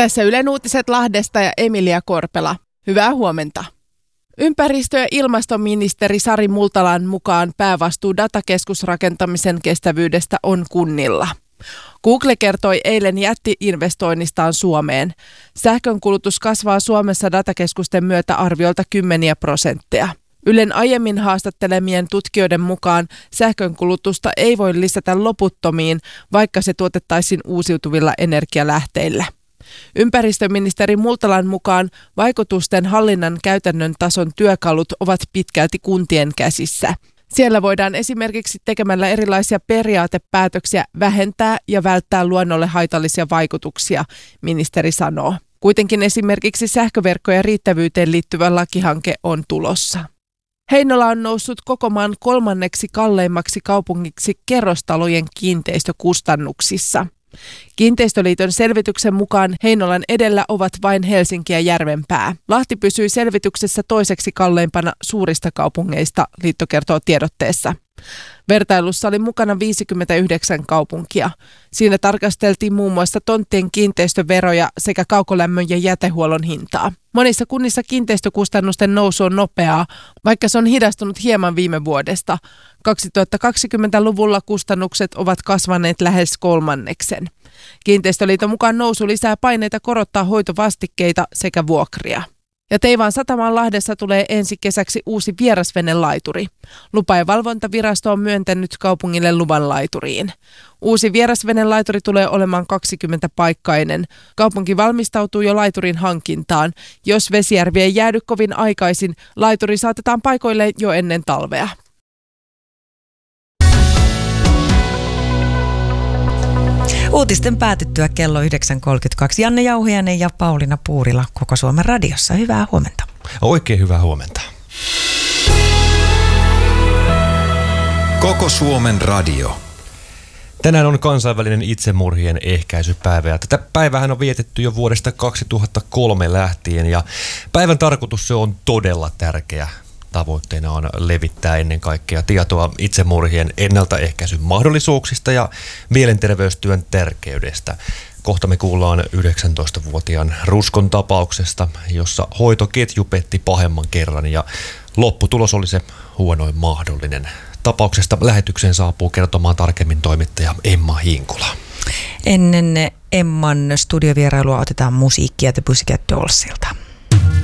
Tässä Ylen uutiset Lahdesta ja Emilia Korpela. Hyvää huomenta. Ympäristö- ja ilmastoministeri Sari Multalan mukaan päävastuu datakeskusrakentamisen kestävyydestä on kunnilla. Google kertoi eilen jätti-investoinnistaan Suomeen. Sähkönkulutus kasvaa Suomessa datakeskusten myötä arviolta 10%. Ylen aiemmin haastattelemien tutkijoiden mukaan sähkönkulutusta ei voi lisätä loputtomiin, vaikka se tuotettaisiin uusiutuvilla energialähteillä. Ympäristöministeri Multalan mukaan vaikutusten hallinnan käytännön tason työkalut ovat pitkälti kuntien käsissä. Siellä voidaan esimerkiksi tekemällä erilaisia periaatepäätöksiä vähentää ja välttää luonnolle haitallisia vaikutuksia, ministeri sanoo. Kuitenkin esimerkiksi sähköverkkojen riittävyyteen liittyvä lakihanke on tulossa. Heinola on noussut koko maan 3. kalleimmaksi kaupungiksi kerrostalojen kiinteistökustannuksissa. Kiinteistöliiton selvityksen mukaan Heinolan edellä ovat vain Helsinki ja Järvenpää. Lahti pysyi selvityksessä 2. kalleimpana suurista kaupungeista, liitto kertoo tiedotteessa. Vertailussa oli mukana 59 kaupunkia. Siinä tarkasteltiin muun muassa tonttien kiinteistöveroja sekä kaukolämmön ja jätehuollon hintaa. Monissa kunnissa kiinteistökustannusten nousu on nopeaa, vaikka se on hidastunut hieman viime vuodesta. 2020-luvulla kustannukset ovat kasvaneet lähes 1/3. Kiinteistöliiton mukaan nousu lisää paineita korottaa hoitovastikkeita sekä vuokria. Ja Teivaan satamaan Lahdessa tulee ensi kesäksi uusi vierasvenelaituri. Lupa- ja valvontavirasto on myöntänyt kaupungille luvan laituriin. Uusi vierasvenelaituri tulee olemaan 20-paikkainen. Kaupunki valmistautuu jo laiturin hankintaan. Jos Vesijärvi ei jäädy kovin aikaisin, laituri saatetaan paikoille jo ennen talvea. Uutisten päätyttyä kello 9.32. Janne Jauhiainen ja Pauliina Puurila Koko Suomen radiossa. Hyvää huomenta. Oikein hyvää huomenta. Koko Suomen radio. Tänään on kansainvälinen itsemurhien ehkäisypäivä ja tätä päivähän on vietetty jo vuodesta 2003 lähtien ja päivän tarkoitus se on todella tärkeä. Tavoitteena on levittää ennen kaikkea tietoa itsemurhien ennaltaehkäisyn mahdollisuuksista ja mielenterveystyön tärkeydestä. Kohta me kuullaan 19-vuotiaan Ruskon tapauksesta, jossa hoitoketju petti pahemman kerran ja lopputulos oli se huonoin mahdollinen. Tapauksesta lähetykseen saapuu kertomaan tarkemmin toimittaja Emma Hinkula. Ennen Emman studiovierailua otetaan musiikkia The Pussycat Dollsilta.